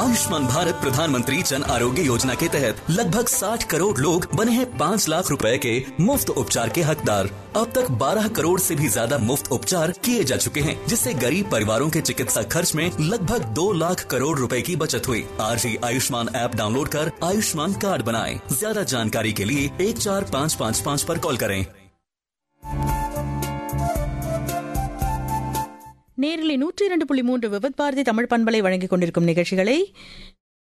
आयुष्मान भारत प्रधानमंत्री जन आरोग्य योजना के तहत लगभग 60 करोड़ लोग बने हैं 5 लाख रुपए के मुफ्त उपचार के हकदार। अब तक 12 करोड़ से भी ज्यादा मुफ्त उपचार किए जा चुके हैं, जिससे गरीब परिवारों के चिकित्सा खर्च में लगभग 2 लाख करोड़ रुपए की बचत हुई। आज ही आयुष्मान ऐप डाउनलोड कर आयुष्मान कार्ड बनाएं। ज्यादा जानकारी के लिए 14555 पर कॉल करें। நேரில் 102.3 விபத் பாரதி தமிழ் பண்பலை வழங்கிக் கொண்டிருக்கும் நிகழ்ச்சிகளை